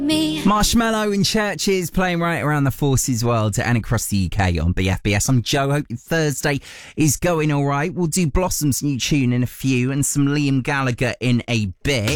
Marshmallow and Churches playing right around the forces world and across the UK on BFBS. I'm Joe. Hope your Thursday is going all right. We'll do Blossom's new tune in a few and some Liam Gallagher in a bit.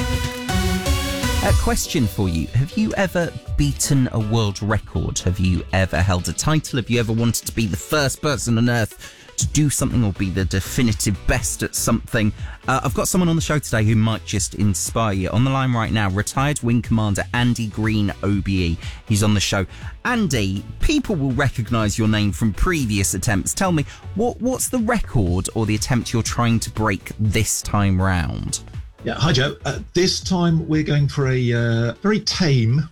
A question for you. Have you ever beaten a world record? Have you ever held a title? Have you ever wanted to be the first person on earth to do something or be the definitive best at something? I've got someone on the show today who might just inspire you. On the line right now, retired Wing Commander Andy Green OBE. He's on the show. Andy, people will recognise your name from previous attempts. Tell me, what's the record or the attempt you're trying to break this time round? Yeah, hi Joe. This time we're going for a very tame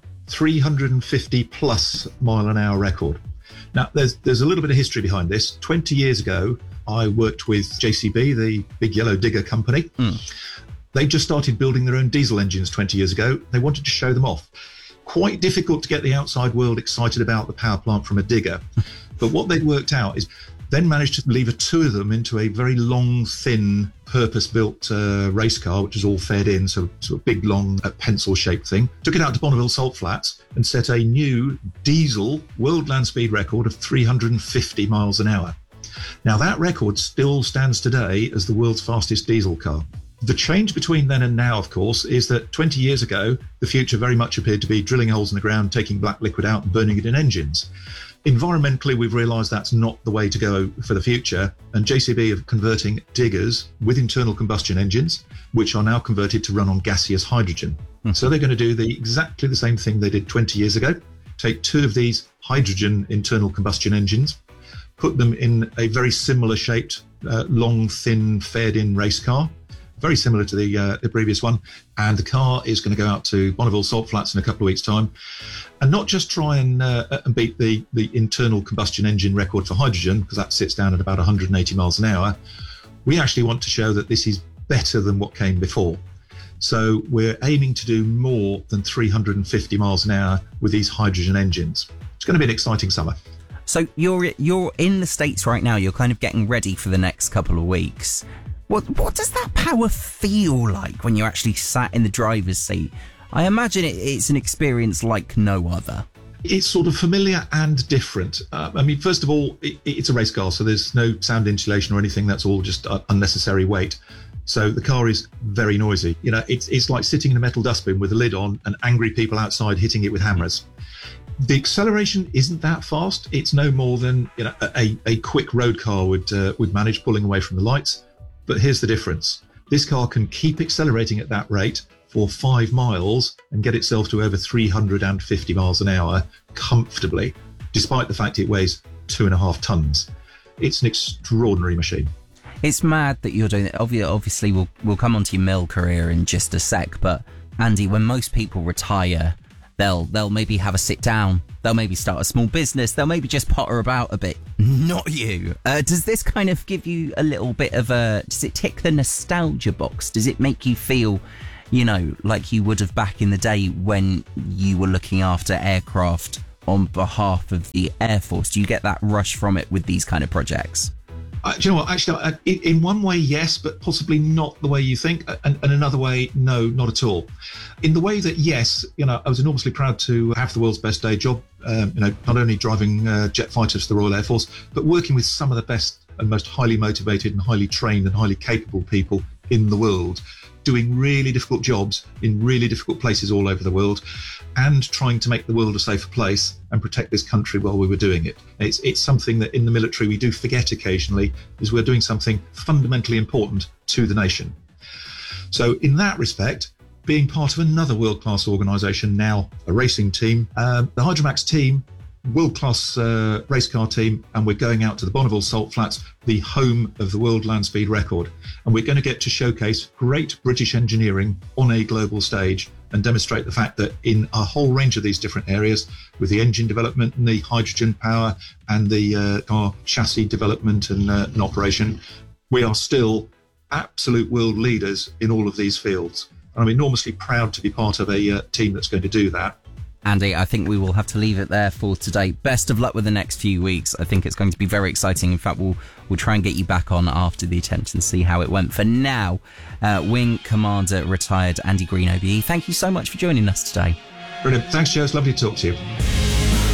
350 plus mile an hour record. Now, there's a little bit of history behind this. 20 years ago, I worked with JCB, the big yellow digger company. They just started building their own diesel engines 20 years ago. They wanted to show them off. Quite difficult to get the outside world excited about the power plant from a digger. But what they'd worked out is then managed to lever two of them into a very long, thin, purpose-built race car, which is all fed in, so a big, long, pencil-shaped thing. Took it out to Bonneville Salt Flats and set a new diesel world land speed record of 350 miles an hour. Now, that record still stands today as the world's fastest diesel car. The change between then and now, of course, is that 20 years ago, the future very much appeared to be drilling holes in the ground, taking black liquid out and burning it in engines. Environmentally, we've realised that's not the way to go for the future, and JCB are converting diggers with internal combustion engines, which are now converted to run on gaseous hydrogen. So they're going to do exactly the same thing they did 20 years ago, take two of these hydrogen internal combustion engines, put them in a very similar shaped, long, thin, fed-in race car, very similar to the previous one, and the car is going to go out to Bonneville Salt Flats in a couple of weeks' time, and not just try and beat the internal combustion engine record for hydrogen, because that sits down at about 180 miles an hour. We actually want to show that this is better than what came before. So we're aiming to do more than 350 miles an hour with these hydrogen engines. It's going to be an exciting summer. So you're in the States right now. You're kind of getting ready for the next couple of weeks. What does that power feel like when you're actually sat in the driver's seat? I imagine it's an experience like no other. It's sort of familiar and different. First of all, it's a race car, so there's no sound insulation or anything. That's all just unnecessary weight. So the car is very noisy. You know, it's like sitting in a metal dustbin with a lid on and angry people outside hitting it with hammers. The acceleration isn't that fast. It's no more than a quick road car would manage, pulling away from the lights. But here's the difference. This car can keep accelerating at that rate for 5 miles and get itself to over 350 miles an hour comfortably, despite the fact it weighs 2.5 tons. It's an extraordinary machine. It's mad that you're doing it. Obviously, we'll come on to your mill career in just a sec, but Andy, when most people retire, they'll maybe have a sit down, they'll maybe start a small business, they'll maybe just potter about a bit. Not you. Does this kind of give you a little bit of does it tick the nostalgia box? Does it make you feel, like you would have back in the day when you were looking after aircraft on behalf of the Air Force? Do you get that rush from it with these kind of projects? Do you know what? Actually, in one way, yes, but possibly not the way you think. And another way, no, not at all. In the way that, yes, I was enormously proud to have the world's best day job, not only driving jet fighters for the Royal Air Force, but working with some of the best and most highly motivated and highly trained and highly capable people in the world, doing really difficult jobs in really difficult places all over the world, and trying to make the world a safer place and protect this country while we were doing it. It's something that in the military we do forget occasionally, is we're doing something fundamentally important to the nation. So in that respect, being part of another world-class organisation, now a racing team, the Hydromax team, world-class race car team, and we're going out to the Bonneville Salt Flats, the home of the world land speed record, and we're going to get to showcase great British engineering on a global stage and demonstrate the fact that in a whole range of these different areas, with the engine development and the hydrogen power and the car chassis development and operation, we are still absolute world leaders in all of these fields. And I'm enormously proud to be part of a team that's going to do that. Andy, I think we will have to leave it there for today. Best of luck with the next few weeks. I think it's going to be very exciting. In fact, we'll try and get you back on after the attempt and see how it went. For now, Wing Commander retired Andy Green OBE, thank you so much for joining us today. Brilliant. Thanks, Joe. It's lovely to talk to you.